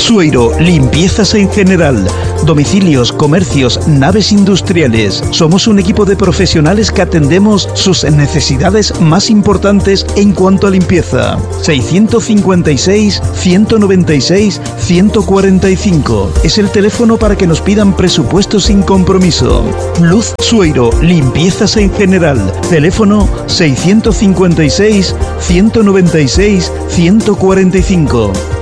Sueiro, limpiezas en general. Domicilios, comercios, naves industriales. Somos un equipo de profesionales que atendemos sus necesidades más importantes en cuanto a limpieza. 656 196 145 es el teléfono para que nos pidan presupuestos sin compromiso. Luz Sueiro, limpiezas en general. Teléfono 656 196 145.